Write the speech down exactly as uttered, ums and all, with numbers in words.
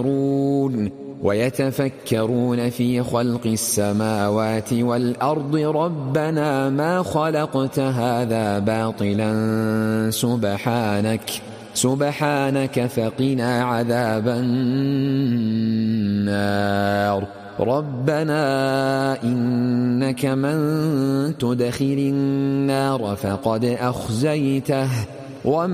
ويتفكرون في خلق السماوات والأرض ربنا ما خلقت هذا باطلا سبحانك سبحانك فقنا عذاب النار ربنا إنك من تدخل النار فقد أخزيته وما